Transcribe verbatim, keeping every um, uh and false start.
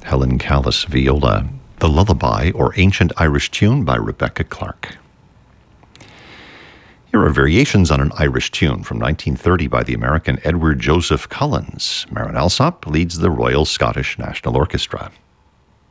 Helen Callis viola, The Lullaby, or Ancient Irish Tune by Rebecca Clark. Here are variations on an Irish tune from nineteen thirty by the American Edward Joseph Collins. Marin Alsop leads the Royal Scottish National Orchestra.